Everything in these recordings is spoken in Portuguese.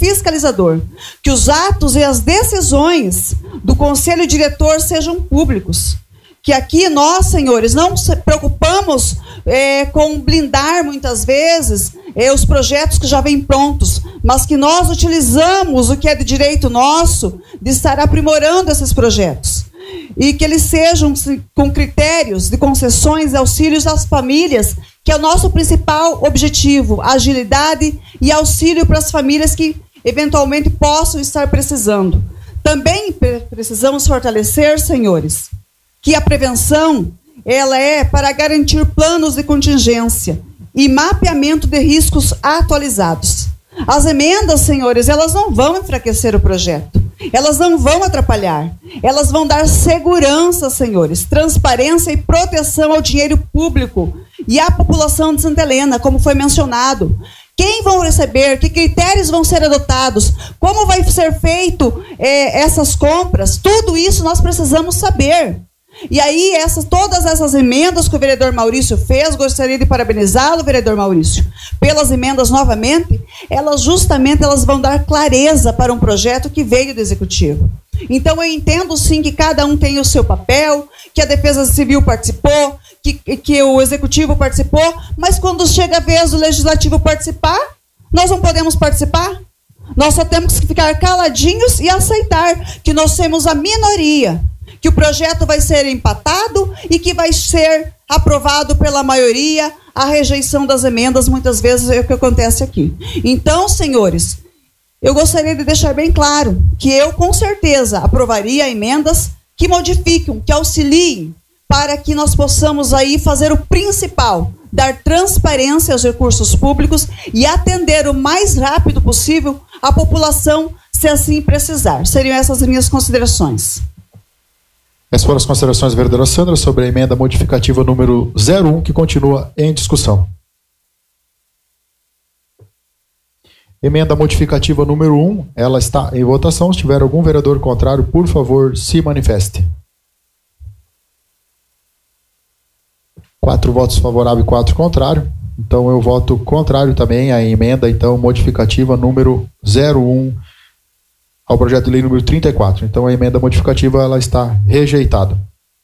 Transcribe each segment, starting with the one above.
fiscalizador, que os atos e as decisões do conselho diretor sejam públicos. Que aqui nós, senhores, não nos preocupamos com blindar muitas vezes os projetos que já vêm prontos, mas que nós utilizamos o que é de direito nosso de estar aprimorando esses projetos. E que eles sejam com critérios de concessões e auxílios às famílias, que é o nosso principal objetivo, agilidade e auxílio para as famílias que eventualmente possam estar precisando. Também precisamos fortalecer, senhores, que a prevenção ela é para garantir planos de contingência e mapeamento de riscos atualizados. As emendas, senhores, elas não vão enfraquecer o projeto, elas não vão atrapalhar, elas vão dar segurança, senhores, transparência e proteção ao dinheiro público e à população de Santa Helena, como foi mencionado. Quem vão receber, que critérios vão ser adotados, como vai ser feito essas compras, tudo isso nós precisamos saber. E aí, todas essas emendas que o vereador Maurício fez, gostaria de parabenizá-lo, vereador Maurício, pelas emendas novamente, elas vão dar clareza para um projeto que veio do Executivo. Então, eu entendo sim que cada um tem o seu papel, que a Defesa Civil participou, que o Executivo participou, mas quando chega a vez do Legislativo participar, nós não podemos participar? Nós só temos que ficar caladinhos e aceitar que nós temos a minoria, que o projeto vai ser empatado e que vai ser aprovado pela maioria, a rejeição das emendas, muitas vezes é o que acontece aqui. Então, senhores, eu gostaria de deixar bem claro que eu, com certeza, aprovaria emendas que modificam, que auxiliem, para que nós possamos aí fazer o principal, dar transparência aos recursos públicos e atender o mais rápido possível a população, se assim precisar. Seriam essas as minhas considerações. Essas foram as considerações da vereadora Sandra sobre a emenda modificativa número 01, que continua em discussão. Emenda modificativa número 1, ela está em votação. Se tiver algum vereador contrário, por favor, se manifeste. 4 votos favoráveis e 4 contrários. Então, eu voto contrário também à emenda, então, modificativa número 01, ao projeto de lei número 34. Então, a emenda modificativa ela está rejeitada.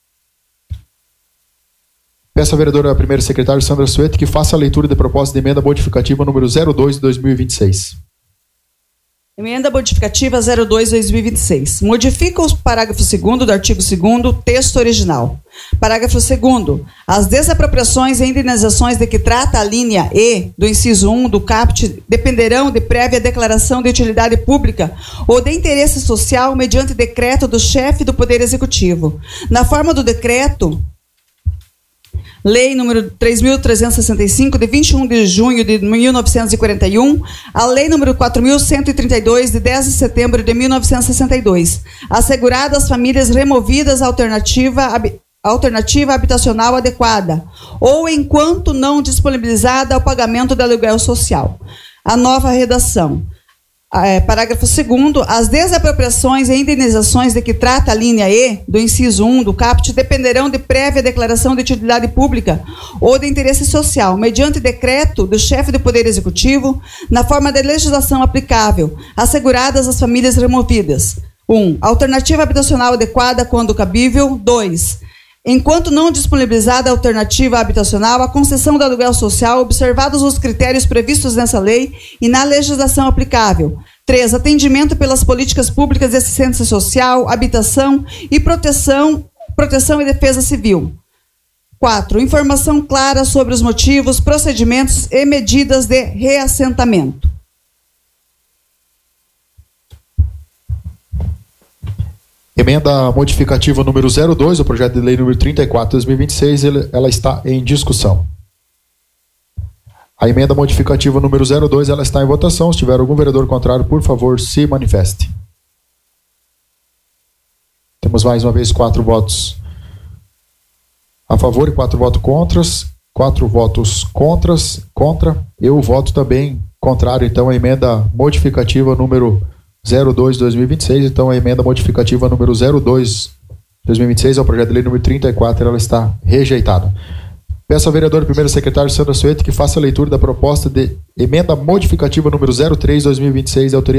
Peço à vereadora primeira secretária Sandra Suete que faça a leitura de proposta de emenda modificativa número 02 de 2026. Emenda modificativa 02/2026. Modifica o parágrafo 2º do artigo 2º, texto original. Parágrafo 2º. As desapropriações e indenizações de que trata a linha E do inciso 1 do CAPT dependerão de prévia declaração de utilidade pública ou de interesse social mediante decreto do chefe do Poder Executivo. Na forma do decreto Lei número 3.365, de 21 de junho de 1941, a Lei número 4.132, de 10 de setembro de 1962, assegurada às famílias removidas a alternativa habitacional adequada, ou enquanto não disponibilizada ao pagamento do aluguel social. A nova redação. Parágrafo 2º, as desapropriações e indenizações de que trata a linha E do inciso 1 do CAPT dependerão de prévia declaração de utilidade pública ou de interesse social, mediante decreto do chefe do Poder Executivo, na forma de legislação aplicável, asseguradas às famílias removidas. 1. Alternativa habitacional adequada quando cabível. 2. Enquanto não disponibilizada a alternativa habitacional, a concessão do aluguel social, observados os critérios previstos nessa lei e na legislação aplicável. 3. Atendimento pelas políticas públicas de assistência social, habitação e proteção e defesa civil. 4. Informação clara sobre os motivos, procedimentos e medidas de reassentamento. Emenda modificativa número 02, o projeto de lei número 34 de 2026, ela está em discussão. A emenda modificativa número 02, ela está em votação. Se tiver algum vereador contrário, por favor, se manifeste. Temos mais uma vez 4 votos a favor e 4 votos contra. 4 votos contra. Eu voto também contrário, então, a emenda modificativa número 02 de 2026, então a emenda modificativa número 02 de 2026 ao projeto de lei número 34, ela está rejeitada. Peço ao vereador primeiro secretário Sandra Suete que faça a leitura da proposta de emenda modificativa número 03 de 2026 de autoria